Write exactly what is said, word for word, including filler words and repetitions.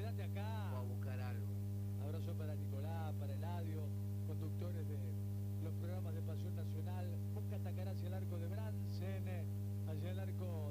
grande acá. O a buscar algo. Abrazo para Nicolás, para Eladio, conductores de los programas de Pasión Nacional. Boca atacará hacia el arco de Bransen, hacia el arco